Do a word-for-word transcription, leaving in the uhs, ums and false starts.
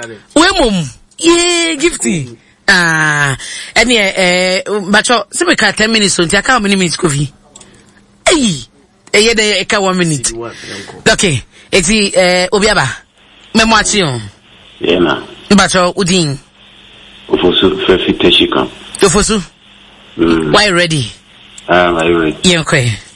we mum ye gifty ah any eh bacho se me ka ten minutes so ntia ka how many minutes coffee eh eh dey ka one minute okay eti eh obiaba memo achi on yeah na bacho udin ofosu fefi teshikan ofosu mm why ready ah why ready yeah okay